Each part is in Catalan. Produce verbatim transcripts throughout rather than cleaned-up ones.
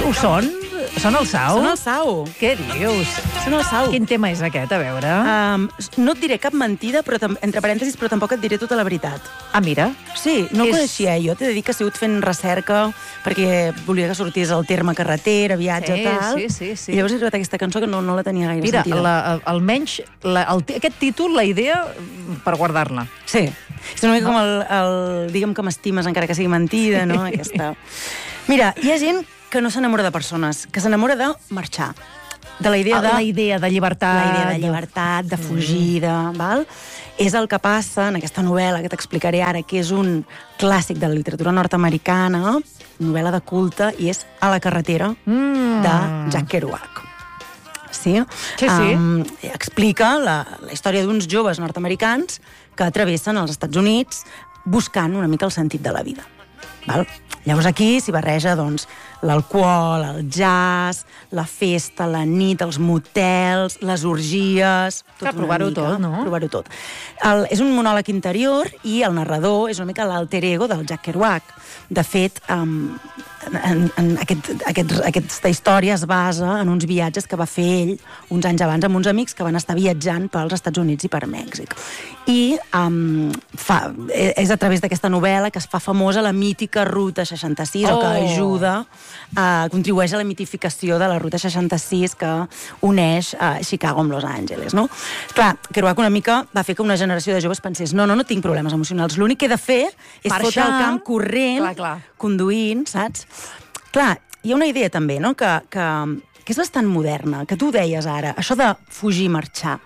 Ho són? Són el Sau? Són el Sau. Què dius? Són el Sau. Quin tema és aquest, a veure? Um, no et diré cap mentida, però entre parèntesis, però tampoc et diré tota la veritat. Ah, mira. Sí, no el És... coneixia. Jo t'he de dir que he sigut fent recerca perquè volia que sortís el terme carretera, viatge, sí, tal. Sí, sí, sí. I llavors he trobat aquesta cançó que no, no la tenia gaire Mira, sentida. Mira, almenys la, el, aquest títol, la idea, per guardar-la. Sí. És una mica no? com el, el digue'm que m'estimes encara que sigui mentida, no? Aquesta. Mira, hi ha gent que no s'enamora de persones, que s'enamora de marxar. De la idea de... La idea de llibertat. La idea de llibertat, de fugida, mm. val? És el que passa en aquesta novel·la que t'explicaré ara, que és un clàssic de la literatura nord-americana, novel·la de culte, i és A la carretera, mm. de Jack Kerouac. Sí? Sí, sí. Um, explica la, la història d'uns joves nord-americans que travessen els Estats Units buscant una mica el sentit de la vida. Val? Llavors aquí s'hi barreja doncs, l'alcohol, el jazz, la festa, la nit, els motels, les orgies... Clar, provar-ho tot, no? Provar-ho tot. El, és un monòleg interior i el narrador és una mica l'alter ego del Jack Kerouac. De fet, um, en, en aquest, aquest, aquesta història es basa en uns viatges que va fer ell uns anys abans amb uns amics que van estar viatjant pels Estats Units i per Mèxic. I um, fa, és a través d'aquesta novel·la que es fa famosa la mítica Ruta seixanta-sis, oh. o que ajuda, uh, contribueix a la mitificació de la Ruta seixanta-sis que uneix uh, Chicago amb Los Angeles, no? Clar, Kerouac una mica va fer que una generació de joves pensés no, no, no tinc problemes emocionals, l'únic que he de fer és marxar, fotre el camp corrent, clar, clar. conduint, saps? Clar, hi ha una idea també, no?, que, que, que és bastant moderna, que tu deies ara, això de fugir i marxar.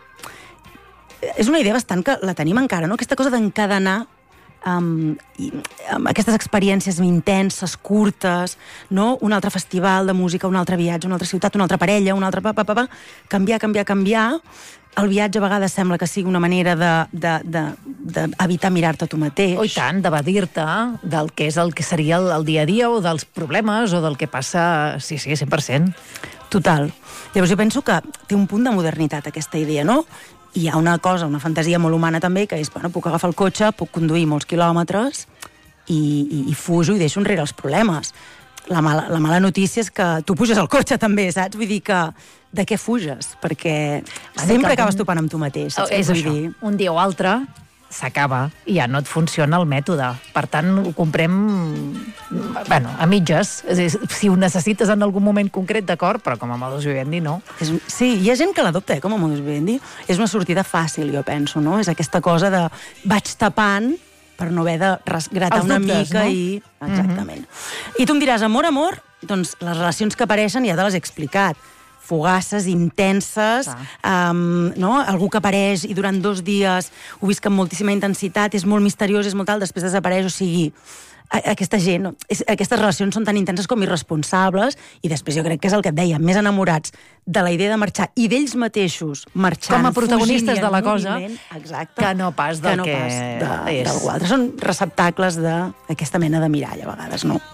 És una idea bastant que la tenim encara, no?, aquesta cosa d'encadenar Um, i, um, aquestes experiències intenses, curtes, no? Un altre festival de música, un altre viatge, una altra ciutat, una altra parella, una altra... Pa, pa, pa, pa, canviar, canviar, canviar. El viatge a vegades sembla que sigui una manera d'evitar mirar-te tu mateix. Oh, i tant, d'evadir-te del que és el que seria el, el dia a dia o dels problemes o del que passa... Sí, sí, cent per cent. Total. Llavors jo penso que té un punt de modernitat aquesta idea, no? Hi ha una cosa, una fantasia molt humana també, que és, bueno, puc agafar el cotxe, puc conduir molts quilòmetres i, i, i fujo i deixo enrere els problemes. La mala, la mala notícia és que tu puges al cotxe també, saps? Vull dir que de què fuges? Perquè sempre acabes topant amb tu mateix, saps? És això, un dia o altre s'acaba i ja no et funciona el mètode. Per tant, ho comprem bueno, a mitges. Si ho necessites en algun moment concret, d'acord, però com a modus vivendi, no. És, sí, hi ha gent que l'adopta eh, com a modus vivendi. És una sortida fàcil, jo penso, no? És aquesta cosa de vaig tapant per no haver de gratar Els una dubtes, mica no? i... Exactament. Mm-hmm. I tu em diràs, amor, amor, doncs les relacions que apareixen ja te les he explicat. Fugasses, intenses, um, no? Algú que apareix i durant dos dies ho visc amb moltíssima intensitat, és molt misteriós, és molt tal, després desapareix, o sigui, aquesta gent, aquestes relacions són tan intenses com irresponsables, i després jo crec que és el que et deia, més enamorats de la idea de marxar i d'ells mateixos marxant, com a protagonistes de la cosa, exacte, que no pas del que, que, no pas de, és. d'algú altre. Són receptacles d'aquesta mena de mirall, a vegades, no?